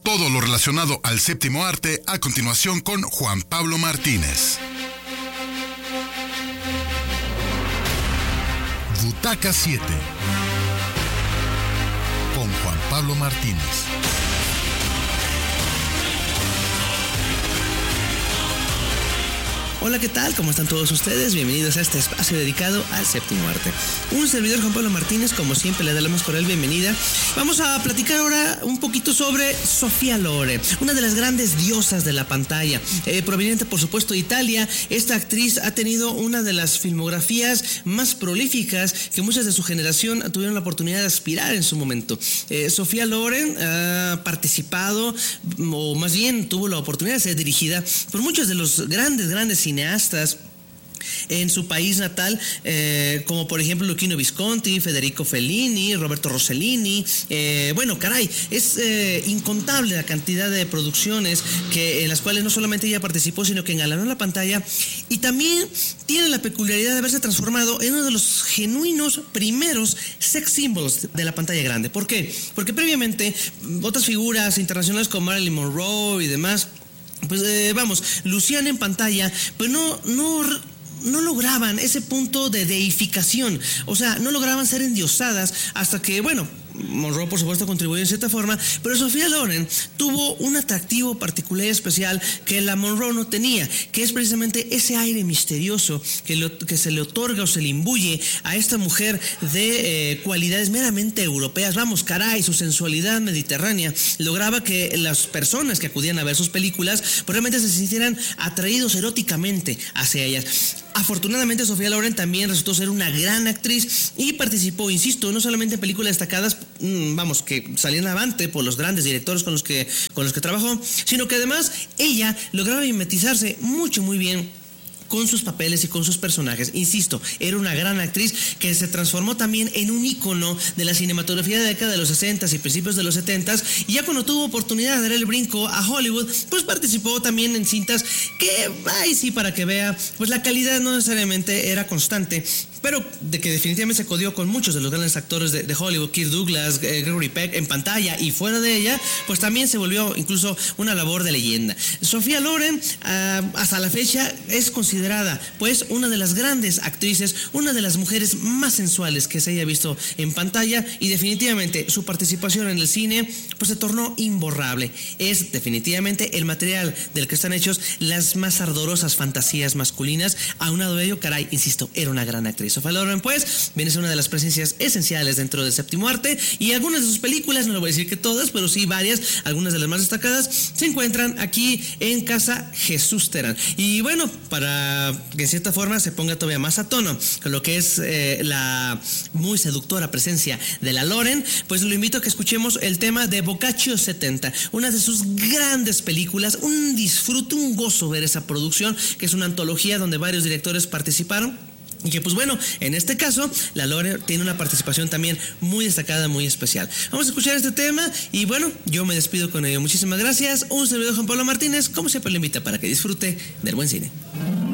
Todo lo relacionado al séptimo arte a continuación con Juan Pablo Martínez. Butaca 7 con Juan Pablo Martínez. Hola, ¿qué tal? ¿Cómo están todos ustedes? Bienvenidos a este espacio dedicado al séptimo arte. Un servidor, Juan Pablo Martínez, como siempre le damos la más cordial bienvenida. Vamos a platicar ahora un poquito sobre Sofía Loren, una de las grandes diosas de la pantalla, proveniente por supuesto de Italia. Esta actriz ha tenido una de las filmografías más prolíficas que muchas de su generación tuvieron la oportunidad de aspirar en su momento. Sofía Loren ha participado, o más bien tuvo la oportunidad de ser dirigida por muchos de los grandes cineastas en su país natal, como por ejemplo Luchino Visconti, Federico Fellini, Roberto Rossellini. Es incontable la cantidad de producciones en las cuales no solamente ella participó, sino que engalanó la pantalla, y también tiene la peculiaridad de haberse transformado en uno de los genuinos primeros sex symbols de la pantalla grande. ¿Por qué? Porque previamente otras figuras internacionales como Marilyn Monroe y demás, lucían en pantalla, pero no lograban ese punto de deificación, o sea, no lograban ser endiosadas hasta que, Monroe por supuesto contribuyó en cierta forma, pero Sofía Loren tuvo un atractivo particular y especial que la Monroe no tenía, que es precisamente ese aire misterioso que se le otorga o se le imbuye a esta mujer de cualidades meramente europeas. Su sensualidad mediterránea lograba que las personas que acudían a ver sus películas realmente se sintieran atraídos eróticamente hacia ellas. Afortunadamente, Sofía Loren también resultó ser una gran actriz y participó, insisto, no solamente en películas destacadas, que salían avante por los grandes directores con los que trabajó, sino que además ella lograba mimetizarse muy bien con sus papeles y con sus personajes. Insisto, era una gran actriz que se transformó también en un ícono de la cinematografía de la década de los 60 y principios de los 70, y ya cuando tuvo oportunidad de dar el brinco a Hollywood, pues participó también en cintas que, para que vea, pues la calidad no necesariamente era constante, pero de que definitivamente se codió con muchos de los grandes actores de Hollywood. Kirk Douglas, Gregory Peck, en pantalla y fuera de ella, pues también se volvió incluso una labor de leyenda. Sofía Loren, hasta la fecha, es considerada pues una de las grandes actrices, una de las mujeres más sensuales que se haya visto en pantalla, y definitivamente su participación en el cine pues se tornó imborrable. Es definitivamente el material del que están hechos las más ardorosas fantasías masculinas. Aunado a ello, insisto, era una gran actriz. Sofía Loren, pues, viene a ser una de las presencias esenciales dentro del séptimo arte, y algunas de sus películas, no le voy a decir que todas, pero sí varias, algunas de las más destacadas, se encuentran aquí en Casa Jesús Terán. Y para que en cierta forma se ponga todavía más a tono con lo que es la muy seductora presencia de la Loren, pues lo invito a que escuchemos el tema de Boccaccio 70, una de sus grandes películas. Un disfrute, un gozo ver esa producción, que es una antología donde varios directores participaron, y que en este caso la Loren tiene una participación también muy destacada, muy especial. Vamos a escuchar este tema y yo me despido con ello. Muchísimas gracias. Un servidor, Juan Pablo Martínez, como siempre, le invita para que disfrute del buen cine.